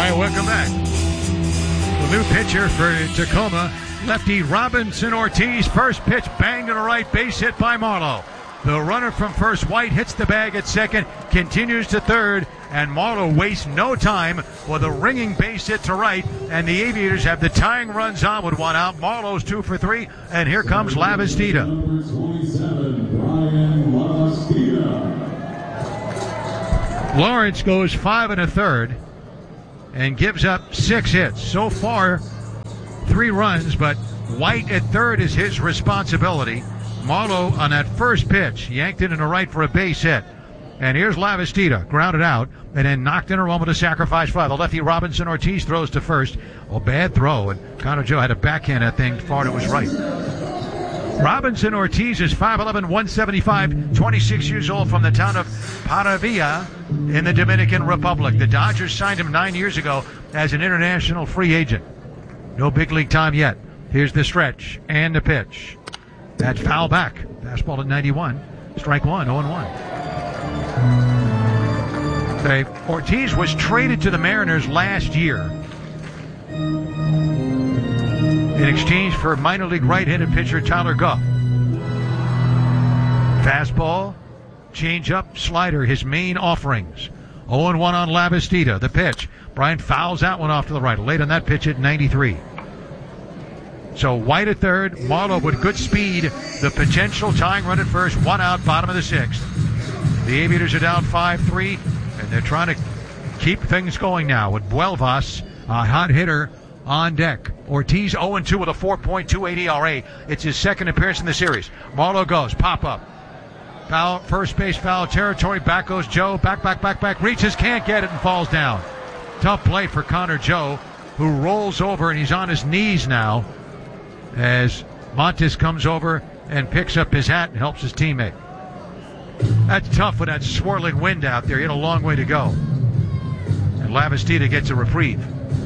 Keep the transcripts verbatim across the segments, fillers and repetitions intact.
right, welcome back. The new pitcher for Tacoma, lefty Robinson Ortiz. First pitch banged to the right, base hit by Marlowe. The runner from first, White, hits the bag at second, continues to third, and Marlowe wastes no time with a ringing base hit to right, and the Aviators have the tying runs on with one out. Marlowe's two for three, and here comes Lavastida. Lawrence goes five and a third and gives up six hits. So far, three runs, but White at third is his responsibility. Marlowe on that first pitch yanked it in the right for a base hit. And here's Lavastida, grounded out, and then knocked in a run with a sacrifice fly. The lefty Robinson Ortiz throws to first. Oh, bad throw, and Connor Joe had to backhand that thing far to his right. Robinson Ortiz is five eleven, one seventy-five, twenty-six years old, from the town of Paravia in the Dominican Republic. The Dodgers signed him nine years ago as an international free agent. No big league time yet. Here's the stretch and the pitch. That's foul back. Fastball at ninety-one. Strike one, oh and one. Okay, Ortiz was traded to the Mariners last year in exchange for minor league right-handed pitcher Tyler Goff. Fastball, changeup, slider, his main offerings. oh and one on Lavastida. The pitch. Bryant fouls that one off to the right. Late on that pitch at ninety-three. So White at third, Marlowe with good speed, the potential tying run at first, one out, bottom of the sixth. The Aviators are down five three, and they're trying to keep things going now with Buelvas, a hot hitter, on deck. Ortiz oh and two with a four point two eight E R A. It's his second appearance in the series. Marlowe goes, pop up. Foul, first base foul territory, back goes Joe, back, back, back, back, reaches, can't get it, and falls down. Tough play for Connor Joe, who rolls over, and he's on his knees now, as Montes comes over and picks up his hat and helps his teammate. That's tough with that swirling wind out there. He had a long way to go. And Lavastida gets a reprieve.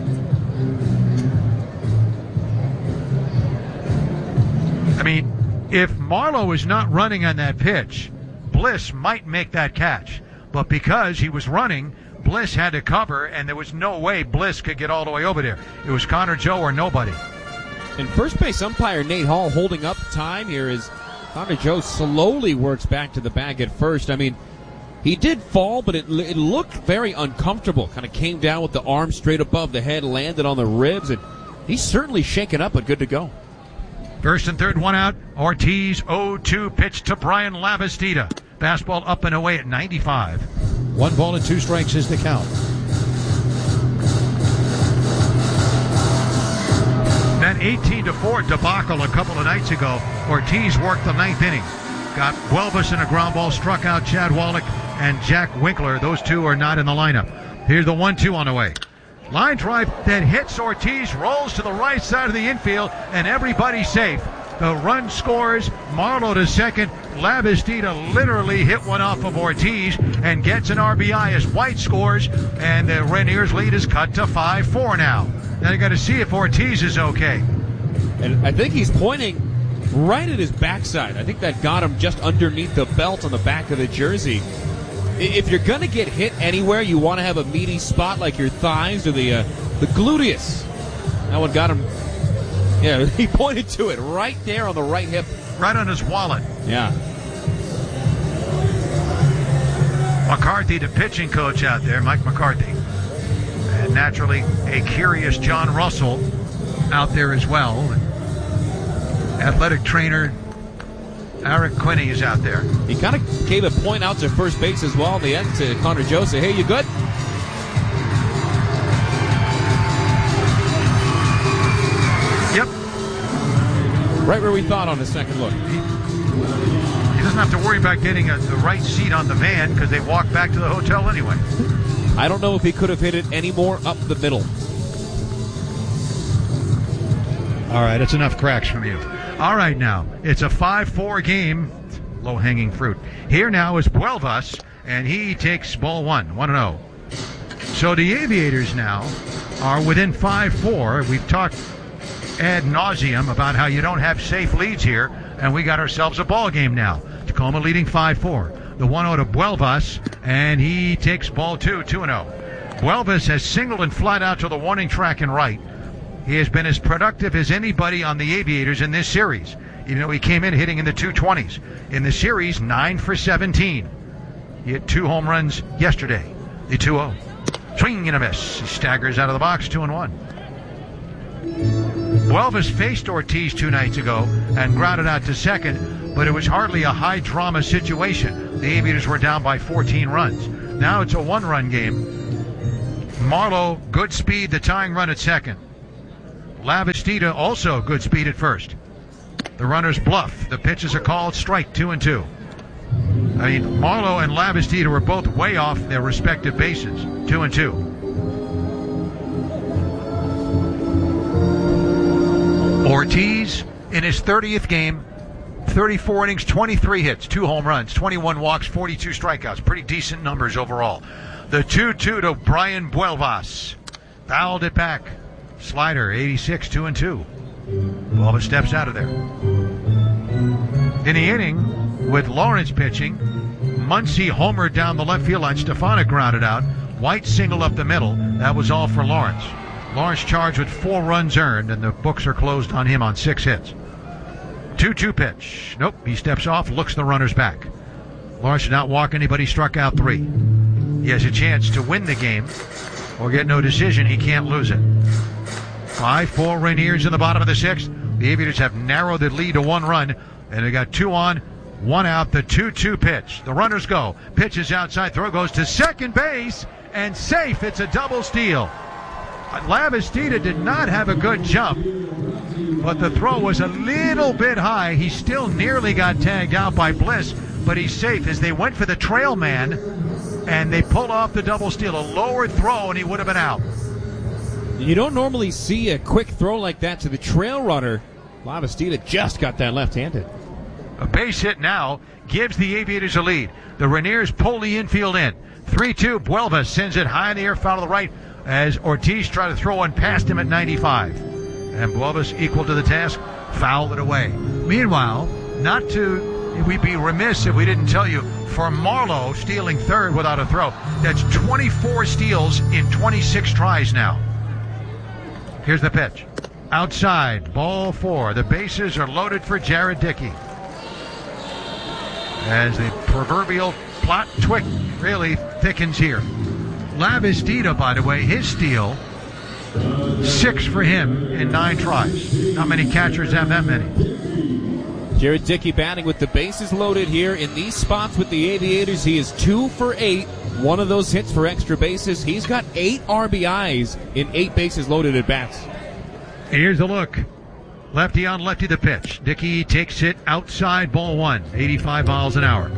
I mean, if Marlowe is not running on that pitch, Bliss might make that catch. But because he was running, Bliss had to cover, and there was no way Bliss could get all the way over there. It was Connor Joe or nobody. And first base umpire Nate Hall holding up time here as Connor Joe slowly works back to the bag at first. I mean, he did fall, but it, it looked very uncomfortable. Kind of came down with the arm straight above the head, landed on the ribs, and he's certainly shaken up, but good to go. First and third, one out. Ortiz, oh two, pitch to Brian Lavastida. Fastball up and away at ninety-five. One ball and two strikes is the count. That eighteen to four debacle a couple of nights ago, Ortiz worked the ninth inning. Got Buelvas in a ground ball, struck out Chad Wallach and Jack Winkler. Those two are not in the lineup. Here's the one two on the way. Line drive that hits Ortiz, rolls to the right side of the infield, and everybody's safe. The run scores, Marlowe to second. Lavastida literally hit one off of Ortiz and gets an R B I as White scores, and the Rainiers lead is cut to five four now. Now you got to see if Ortiz is okay. And I think he's pointing right at his backside. I think that got him just underneath the belt on the back of the jersey. If you're going to get hit anywhere, you want to have a meaty spot like your thighs or the uh, the gluteus. That one got him. Yeah, he pointed to it right there on the right hip. Right on his wallet. Yeah. McCarthy, the pitching coach out there, Mike McCarthy. And naturally, a curious John Russell out there as well. Athletic trainer Eric Quinney is out there. He kind of gave a point out to first base as well in the end to Connor Joe. Say, hey, you good? Yep. Right where we thought on the second look. He, he doesn't have to worry about getting a, the right seat on the van because they walk back to the hotel anyway. I don't know if he could have hit it any more up the middle. All right, that's enough cracks from you. All right, now, it's a five four game. Low-hanging fruit. Here now is Buelvas, and he takes ball one, one and oh. So the Aviators now are within five four. We've talked ad nauseum about how you don't have safe leads here, and we got ourselves a ball game now. Tacoma leading five four. The one oh to Buelvas, and he takes ball two, two and oh. Buelvas has singled and flied out to the warning track and right. He has been as productive as anybody on the Aviators in this series, even though he came in hitting in the two twenties. In the series, nine for seventeen. He hit two home runs yesterday. The two oh. Swing and a miss. He staggers out of the box, two and one. Buelvas faced Ortiz two nights ago and grounded out to second, but it was hardly a high-drama situation. The Aviators were down by fourteen runs. Now it's a one-run game. Marlowe, good speed, the tying run at second. Lavastida, also good speed at first. The runners bluff. The pitches are called strike, two and two. I mean, Marlowe and Lavastida were both way off their respective bases, two and two. Ortiz, in his thirtieth game, thirty-four innings, twenty-three hits, two home runs, twenty-one walks, forty-two strikeouts. Pretty decent numbers overall. The two two to Brian Buelvas. Fouled it back. Slider, eighty-six, two and two. Buelvas steps out of there. In the inning, with Lawrence pitching, Muncy homered down the left field line. Stefanik grounded out. White single up the middle. That was all for Lawrence. Lawrence charged with four runs earned, and the books are closed on him on six hits. two two pitch. Nope, he steps off, looks the runners back. Lawrence did not walk anybody, struck out three. He has a chance to win the game or get no decision. He can't lose it. five four Rainiers in the bottom of the sixth. The Aviators have narrowed the lead to one run, and they got two on, one out. The two two pitch. The runners go. Pitch is outside. Throw goes to second base, and safe. It's a double steal. Lavastida did not have a good jump, but the throw was a little bit high. He still nearly got tagged out by Bliss, but he's safe as they went for the trail man, and they pulled off the double steal. A lower throw, and he would have been out. You don't normally see a quick throw like that to the trail runner. Lavastida just got that left-handed. A base hit now gives the Aviators a lead. The Rainiers pull the infield in. three two, Buelvas sends it high in the air, foul to the right, as Ortiz tried to throw one past him at ninety-five. And Buelvas, equal to the task, fouled it away. Meanwhile, not to, we'd be remiss if we didn't tell you, for Marlowe stealing third without a throw, that's twenty-four steals in twenty-six tries now. Here's the pitch. Outside, ball four. The bases are loaded for Jared Dickey. As the proverbial plot twig really thickens here. Lavastida, by the way, his steal, six for him in nine tries. Not many catchers have that many. Jared Dickey batting with the bases loaded here in these spots with the Aviators. He is two for eight. One of those hits for extra bases. He's got eight R B Is in eight bases loaded at bats. Here's the look. Lefty on lefty the pitch. Dickey takes it outside, ball one. eighty-five miles an hour.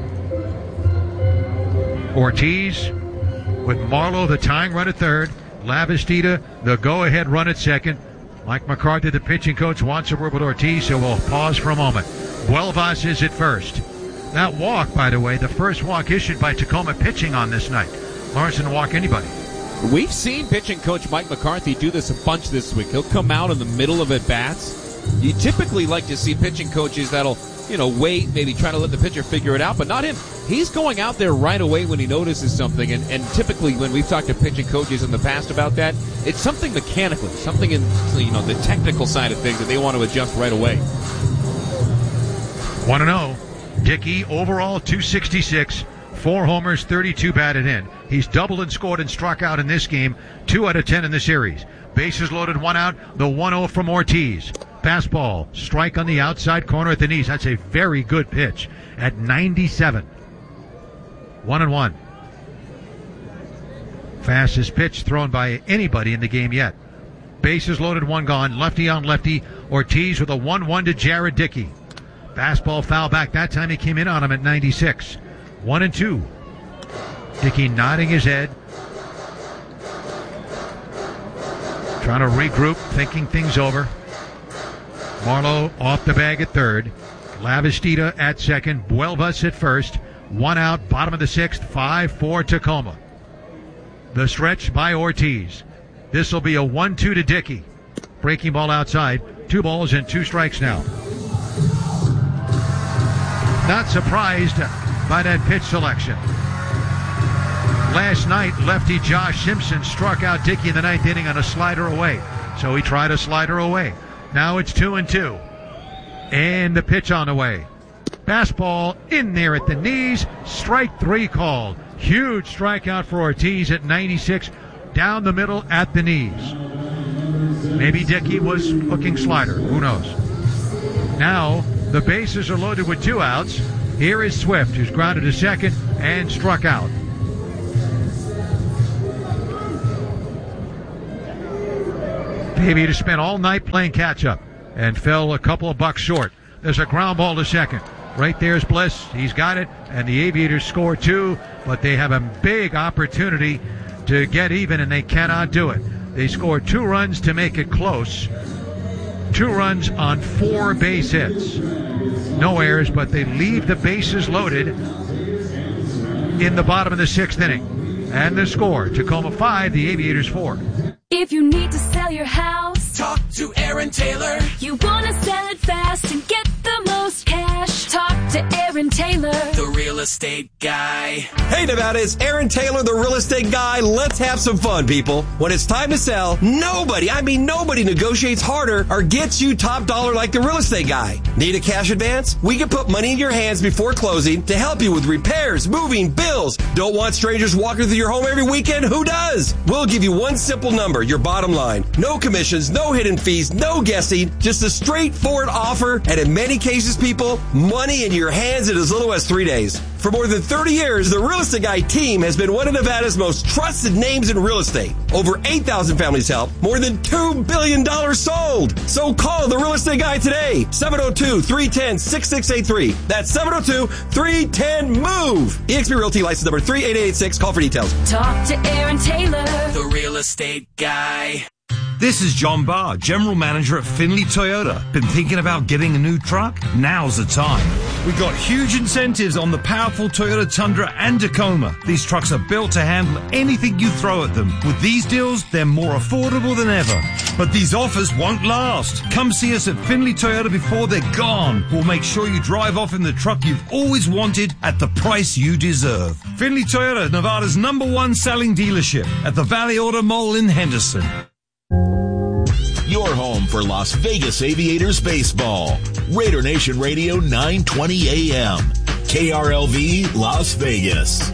Ortiz with Marlowe, the tying run at third. Lavastida, the go-ahead run at second. Mike McCarthy, the pitching coach, wants a word with Ortiz, so we'll pause for a moment. Buelvas is at first. That walk, by the way, the first walk issued by Tacoma pitching on this night. Lawrence didn't walk anybody. We've seen pitching coach Mike McCarthy do this a bunch this week. He'll come out in the middle of at-bats. You typically like to see pitching coaches that'll, you know, wait, maybe try to let the pitcher figure it out, but not him. He's going out there right away when he notices something, and, and typically when we've talked to pitching coaches in the past about that, it's something mechanically, something in, you know, the technical side of things that they want to adjust right away. one and oh. Dickey, overall two sixty-six, four homers, thirty-two batted in. He's doubled and scored and struck out in this game, two out of ten in the series. Bases loaded, one out, the one oh from Ortiz. Fastball, strike on the outside corner at the knees. That's a very good pitch at ninety-seven. One and one. Fastest pitch thrown by anybody in the game yet. Bases loaded, one gone. Lefty on lefty. Ortiz with a one one to Jared Dickey. Fastball foul back. That time he came in on him at ninety-six. One and two. Dickey nodding his head. Trying to regroup, thinking things over. Marlowe off the bag at third. Lavastida at second. Buelvas at first. One out, bottom of the sixth. five four Tacoma. The stretch by Ortiz. This will be a one two to Dickey. Breaking ball outside. Two balls and two strikes now. Not surprised by that pitch selection. last night, lefty Josh Simpson struck out Dickey in the ninth inning on a slider away. So he tried a slider away. Now it's two and two. And the pitch on the way. Fastball in there at the knees. Strike three called. Huge strikeout for Ortiz at ninety-six. Down the middle at the knees. Maybe Dickey was hooking slider. Who knows? Now the bases are loaded with two outs. Here is Swift, who's grounded to second and struck out. The Aviators spent all night playing catch-up and fell a couple of bucks short. There's a ground ball to second. Right there's Bliss. He's got it, and the Aviators score two, but they have a big opportunity to get even, and they cannot do it. They score two runs to make it close. Two runs on four base hits. No errors, but they leave the bases loaded in the bottom of the sixth inning. And the score, Tacoma five, the Aviators four. If you need to sell your house, talk to Aaron Taylor. You want to sell it fast and get the most cash, talk to Aaron Taylor, the real estate guy. Hey Nevada, it's Aaron Taylor, the real estate guy. Let's have some fun, people. When it's time to sell, nobody, I mean nobody negotiates harder or gets you top dollar like the real estate guy. Need a cash advance? We can put money in your hands before closing to help you with repairs, moving, bills. Don't want strangers walking through your home every weekend? Who does? We'll give you one simple number, your bottom line. No commissions, no hidden fees, no guessing, just a straightforward offer, and in many cases, people, money in your hands in as little as three days. For more than thirty years, the Real Estate Guy team has been one of Nevada's most trusted names in real estate. Over eight thousand families helped, more than two billion dollars sold. So call the Real Estate Guy today, seven oh two, three one zero, six six eight three. That's seven oh two, three one zero, MOVE. E X P Realty license number three eight eight eight six. Call for details. talk to Aaron Taylor, the real estate guy. This is John Barr, General Manager at Finley Toyota. Been thinking about getting a new truck? Now's the time. We've got huge incentives on the powerful Toyota Tundra and Tacoma. These trucks are built to handle anything you throw at them. With these deals, they're more affordable than ever. But these offers won't last. Come see us at Finley Toyota before they're gone. We'll make sure you drive off in the truck you've always wanted at the price you deserve. Finley Toyota, Nevada's number one selling dealership at the Valley Auto Mall in Henderson. Your home for Las Vegas Aviators baseball. Raider Nation Radio nine twenty A M. K R L V Las Vegas.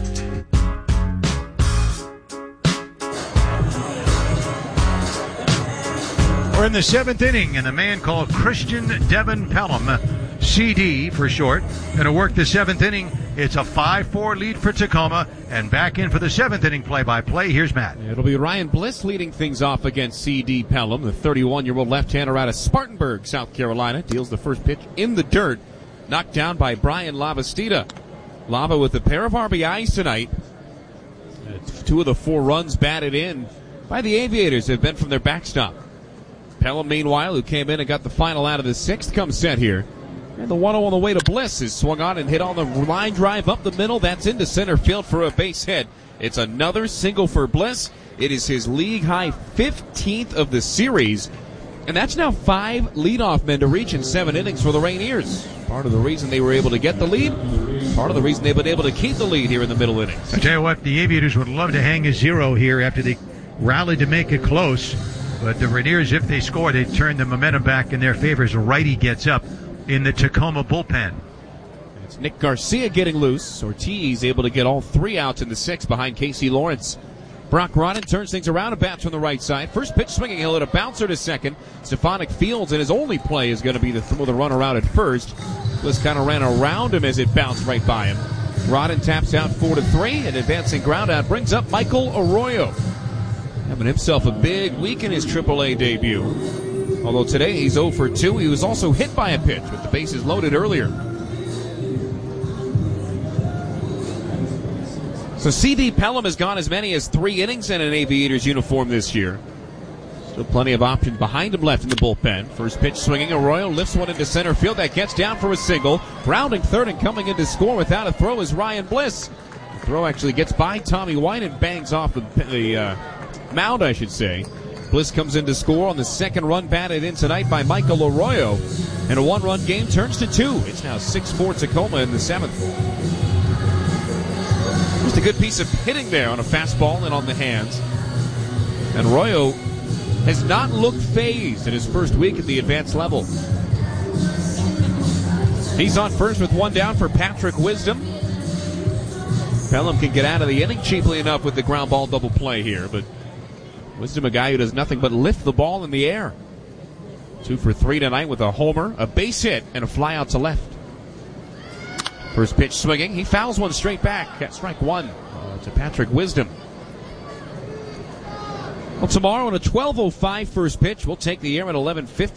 We're in the seventh inning, and the man called Christian Devin Pelham, C D for short, going to work the seventh inning. It's a five four lead for Tacoma, and back in for the seventh inning play-by-play. Here's Matt. It'll be Ryan Bliss leading things off against C D Pelham, the thirty-one-year-old left-hander out of Spartanburg, South Carolina. Deals the first pitch in the dirt, knocked down by Brian Lavastida. Lava with a pair of R B Is tonight. Two of the four runs batted in by the Aviators have been from their backstop. Pelham, meanwhile, who came in and got the final out of the sixth, comes set here. And the one oh on the way to Bliss is swung on and hit on the line drive up the middle. That's into center field for a base hit. It's another single for Bliss. It is his league-high fifteenth of the series. And that's now five leadoff men to reach in seven innings for the Rainiers. Part of the reason they were able to get the lead, part of the reason they've been able to keep the lead here in the middle innings. I tell you what, the Aviators would love to hang a zero here after they rallied to make it close. But the Rainiers, if they score, they turn the momentum back in their favor as a righty gets up in the Tacoma bullpen. It's Nick Garcia getting loose. Ortiz able to get all three outs in the sixth behind Casey Lawrence. Brock Rodden turns things around and bats from the right side. First pitch swinging, he'll hit a bouncer to second. Stefanik Fields, and his only play is going to be to throw the runner out at first. Bliss kind of ran around him as it bounced right by him. Rodden taps out four to three, and advancing ground out brings up Michael Arroyo. Having himself a big week in his triple A debut. Although today he's oh for two, he was also hit by a pitch with the bases loaded earlier. So C D Pelham has gone as many as three innings in an Aviators uniform this year. Still plenty of options behind him left in the bullpen. First pitch swinging, Arroyo lifts one into center field. That gets down for a single. Rounding third and coming in to score without a throw is Ryan Bliss. The throw actually gets by Tommy White and bangs off the, the uh, mound, I should say. Bliss comes in to score on the second run batted in tonight by Michael Arroyo. And a one-run game turns to two. It's now six four Tacoma in the seventh. Just a good piece of hitting there on a fastball and on the hands. And Royo has not looked phased in his first week at the advanced level. He's on first with one down for Patrick Wisdom. Pelham can get out of the inning cheaply enough with the ground ball double play here, but Wisdom, a guy who does nothing but lift the ball in the air. Two for three tonight with a homer, a base hit, and a fly out to left. First pitch swinging. He fouls one straight back at strike one uh, to Patrick Wisdom. Well, tomorrow on a twelve oh five first pitch, we'll take the air at eleven fifty.